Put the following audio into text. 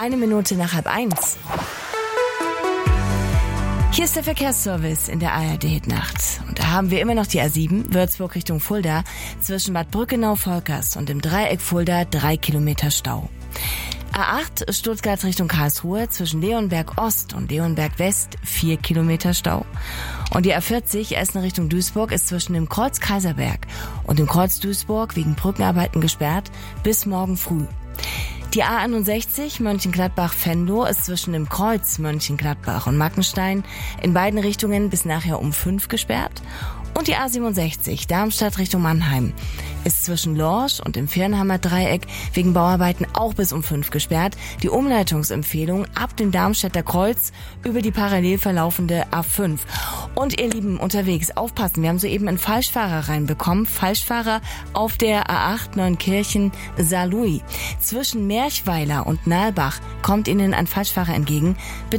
1 Minute nach 12:30. Hier ist der Verkehrsservice in der ARD-Nacht. Und da haben wir immer noch die A7, Würzburg Richtung Fulda, zwischen Bad Brückenau-Volkers und dem Dreieck Fulda 3 Kilometer Stau. A8 Stuttgart Richtung Karlsruhe zwischen Leonberg Ost und Leonberg West 4 Kilometer Stau. Und die A40 Essen Richtung Duisburg ist zwischen dem Kreuz Kaiserberg und dem Kreuz Duisburg wegen Brückenarbeiten gesperrt bis morgen früh. Die A61 Mönchengladbach-Venlo ist zwischen dem Kreuz Mönchengladbach und Mackenstein in beiden Richtungen bis nachher um 5 gesperrt. Und die A67 Darmstadt Richtung Mannheim ist zwischen Lorsch und dem Firnheimer Dreieck wegen Bauarbeiten auch bis um 5 gesperrt. Die Umleitungsempfehlung ab dem Darmstädter Kreuz über die parallel verlaufende A5. Und ihr Lieben, unterwegs aufpassen, wir haben soeben einen Falschfahrer reinbekommen. Falschfahrer auf der A8 Neunkirchen-Saarlouis. Zwischen Merchweiler und Nalbach kommt Ihnen ein Falschfahrer entgegen. Bitte